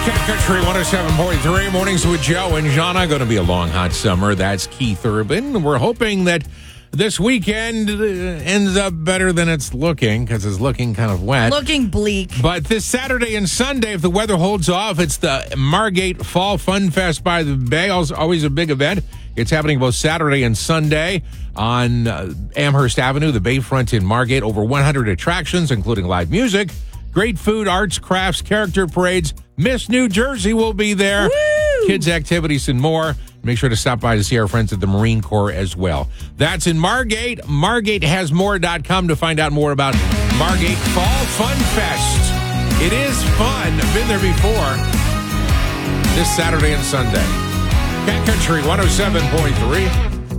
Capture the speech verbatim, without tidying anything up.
Cat Country one oh seven point three. Mornings with Joe and Jana. Going to be a long, hot summer. That's Keith Urban. We're hoping that this weekend uh, ends up better than it's looking, because it's looking kind of wet. Looking bleak. But this Saturday and Sunday, if the weather holds off, it's the Margate Fall Fun Fest by the Bay. Always a big event. It's happening both Saturday and Sunday on uh, Amherst Avenue, the Bayfront in Margate. Over one hundred attractions, including live music, great food, arts, crafts, character parades. Miss New Jersey will be there. Woo! Kids' activities and more. Make sure to stop by to see our friends at the Marine Corps as well. That's in Margate. Margate Has More dot com to find out more about Margate Fall Fun Fest. It is fun. I've been there before. This Saturday and Sunday. Cat Country one oh seven point three.